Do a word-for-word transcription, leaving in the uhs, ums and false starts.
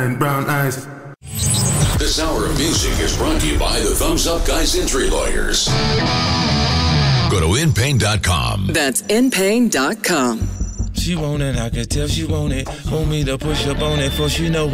and brown eyes. This hour of music is brought to you by the Thumbs Up Guys Injury Lawyers. Go to in pain dot com. That's in pain dot com. She want it, I can tell she want it. Want me to push up on it, for she know